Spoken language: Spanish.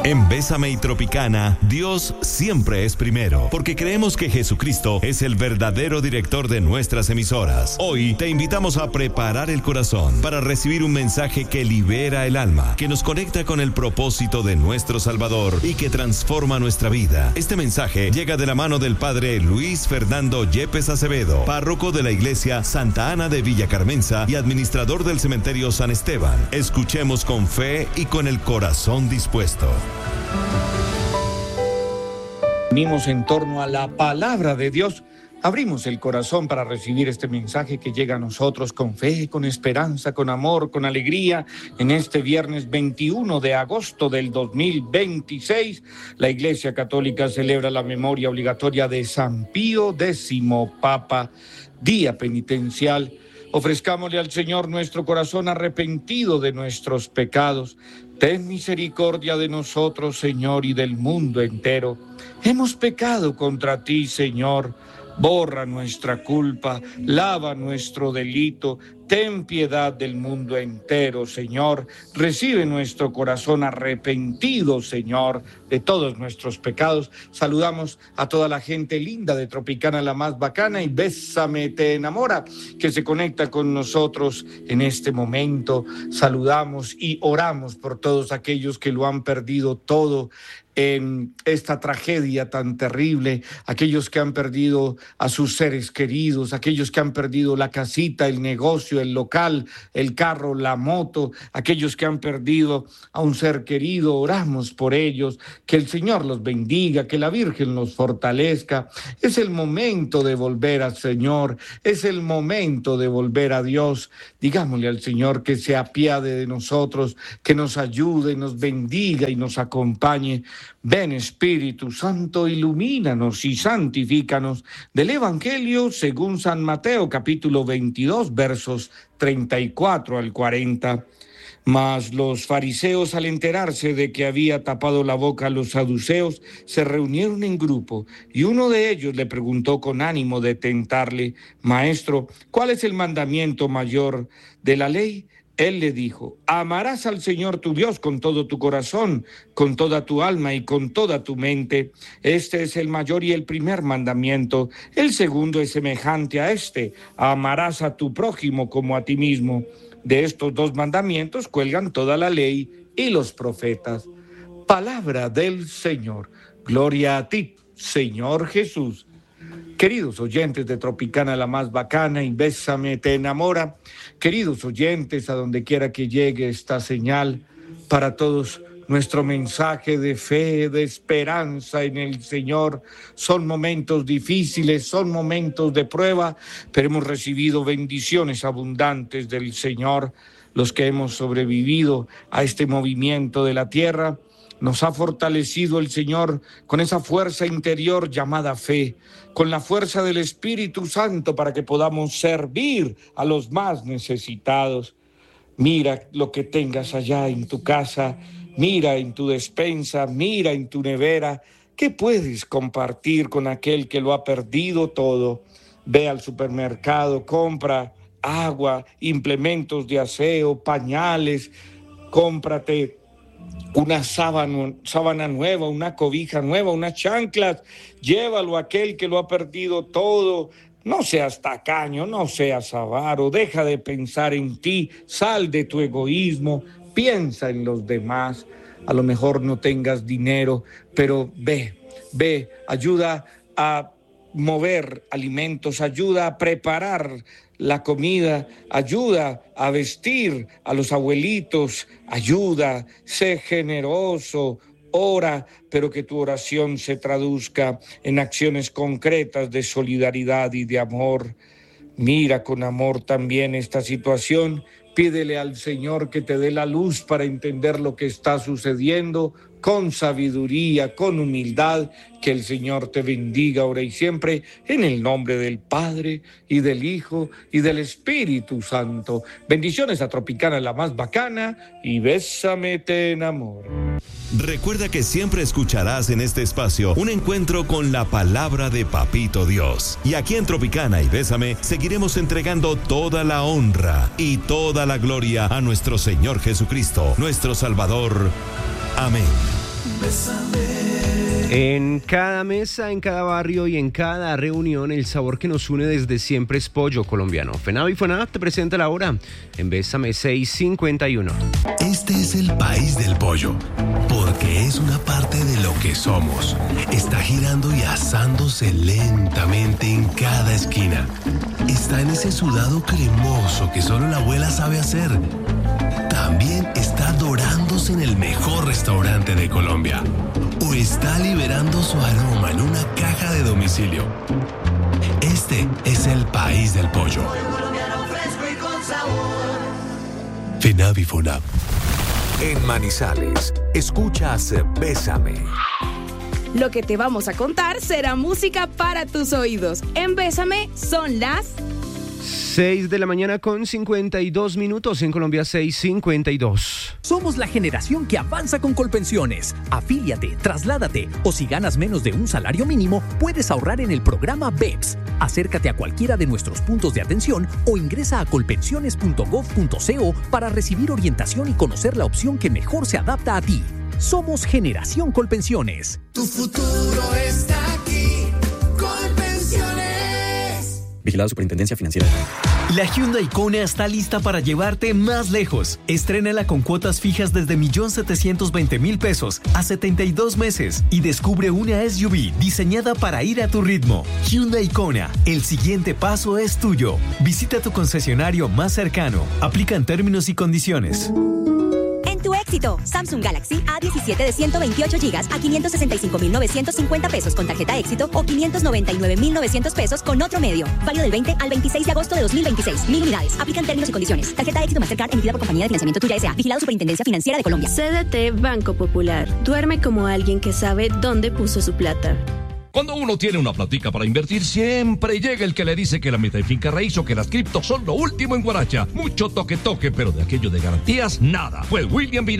En Bésame y Tropicana, Dios siempre es primero, porque creemos que Jesucristo es el verdadero director de nuestras emisoras. Hoy te invitamos a preparar el corazón para recibir un mensaje que libera el alma, que nos conecta con el propósito de nuestro Salvador y que transforma nuestra vida. Este mensaje llega de la mano del Padre Luis Fernando Yepes Acevedo, párroco de la Iglesia Santa Ana de Villa Carmenza y administrador del Cementerio San Esteban. Escuchemos con fe y con el corazón dispuesto. Unimos en torno a la palabra de Dios. Abrimos el corazón para recibir este mensaje que llega a nosotros con fe, con esperanza, con amor, con alegría. En este viernes 21 de agosto del 2026, la Iglesia Católica celebra la memoria obligatoria de San Pío X, Papa, día penitencial. Ofrezcámosle al Señor nuestro corazón arrepentido de nuestros pecados. Ten misericordia de nosotros, Señor, y del mundo entero. Hemos pecado contra ti, Señor. Borra nuestra culpa, lava nuestro delito. Ten piedad del mundo entero, Señor. Recibe nuestro corazón arrepentido, Señor, de todos nuestros pecados. Saludamos a toda la gente linda de Tropicana, la más bacana, y Bésame te enamora, que se conecta con nosotros en este momento. Saludamos y oramos por todos aquellos que lo han perdido todo en esta tragedia tan terrible, aquellos que han perdido a sus seres queridos, aquellos que han perdido la casita, el negocio, el local, el carro, la moto, aquellos que han perdido a un ser querido. Oramos por ellos, que el Señor los bendiga, que la Virgen los fortalezca. Es el momento de volver al Señor, es el momento de volver a Dios. Digámosle al Señor que se apiade de nosotros, que nos ayude, nos bendiga y nos acompañe. Ven, Espíritu Santo, ilumínanos y santifícanos. Del Evangelio según San Mateo, capítulo 22, versos 34 al 40. Mas los fariseos, al enterarse de que había tapado la boca a los saduceos, se reunieron en grupo, y uno de ellos le preguntó con ánimo de tentarle: Maestro, ¿cuál es el mandamiento mayor de la ley? Él le dijo: amarás al Señor tu Dios con todo tu corazón, con toda tu alma y con toda tu mente. Este es el mayor y el primer mandamiento. El segundo es semejante a este: amarás a tu prójimo como a ti mismo. De estos dos mandamientos cuelgan toda la ley y los profetas. Palabra del Señor. Gloria a ti, Señor Jesús. Queridos oyentes de Tropicana, la más bacana, y Bésame te enamora, queridos oyentes, a donde quiera que llegue esta señal, para todos nuestro mensaje de fe, de esperanza en el Señor. Son momentos difíciles, son momentos de prueba, pero hemos recibido bendiciones abundantes del Señor. Los que hemos sobrevivido a este movimiento de la tierra, nos ha fortalecido el Señor con esa fuerza interior llamada fe, con la fuerza del Espíritu Santo para que podamos servir a los más necesitados. Mira lo que tengas allá en tu casa, mira en tu despensa, mira en tu nevera. ¿Qué puedes compartir con aquel que lo ha perdido todo? Ve al supermercado, compra agua, implementos de aseo, pañales, cómprate una sábana nueva, una cobija nueva, unas chanclas. Llévalo a aquel que lo ha perdido todo. No seas tacaño, no seas avaro, deja de pensar en ti, sal de tu egoísmo, piensa en los demás. A lo mejor no tengas dinero, pero ve, ayuda a mover alimentos, ayuda a preparar la comida, ayuda a vestir a los abuelitos, ayuda, sé generoso, ora, pero que tu oración se traduzca en acciones concretas de solidaridad y de amor. Mira con amor también esta situación, pídele al Señor que te dé la luz para entender lo que está sucediendo, con sabiduría, con humildad. Que el Señor te bendiga ahora y siempre, en el nombre del Padre, y del Hijo, y del Espíritu Santo. Bendiciones a Tropicana, la más bacana, y Bésame te enamora. Recuerda que siempre escucharás en este espacio un encuentro con la palabra de Papito Dios. Y aquí en Tropicana y Bésame seguiremos entregando toda la honra y toda la gloria a nuestro Señor Jesucristo, nuestro Salvador. Amén. En cada mesa, en cada barrio y en cada reunión, el sabor que nos une desde siempre es pollo colombiano. FENAV y FONAV te presenta la hora en Bésame 6:51. Este es el país del pollo, porque es una parte de lo que somos. Está girando y asándose lentamente en cada esquina. Está en ese sudado cremoso que solo la abuela sabe hacer. También está dorándose en el mejor restaurante de Colombia. O está liberando su aroma en una caja de domicilio. Este es el país del pollo. FENAV y FONAV. En Manizales, escuchas Bésame. Lo que te vamos a contar será música para tus oídos. En Bésame son las 6 de la mañana con 52 minutos, en Colombia 6:52. Somos la generación que avanza con Colpensiones. Afíliate, trasládate o si ganas menos de un salario mínimo, puedes ahorrar en el programa BEPS. Acércate a cualquiera de nuestros puntos de atención o ingresa a colpensiones.gov.co para recibir orientación y conocer la opción que mejor se adapta a ti. Somos Generación Colpensiones. Tu futuro está aquí. Colpensiones. Vigilado Superintendencia Financiera. La Hyundai Kona está lista para llevarte más lejos. Estrénala con cuotas fijas desde 1.720.000 pesos a 72 meses y descubre una SUV diseñada para ir a tu ritmo. Hyundai Kona, el siguiente paso es tuyo. Visita tu concesionario más cercano. Aplican términos y condiciones. Tu éxito. Samsung Galaxy A17 de 128 GB a 565.950 pesos con tarjeta éxito o 599.900 pesos con otro medio. Válido del 20 al 26 de agosto de 2026. 1.000 unidades. Aplican términos y condiciones. Tarjeta éxito Mastercard emitida por Compañía de Financiamiento Tuya S.A. Vigilado Superintendencia Financiera de Colombia. CDT Banco Popular. Duerme como alguien que sabe dónde puso su plata. Cuando uno tiene una platica para invertir, siempre llega el que le dice que la meta de finca raíz o que las criptos son lo último en guaracha. Mucho toque, pero de aquello de garantías, nada. Pues William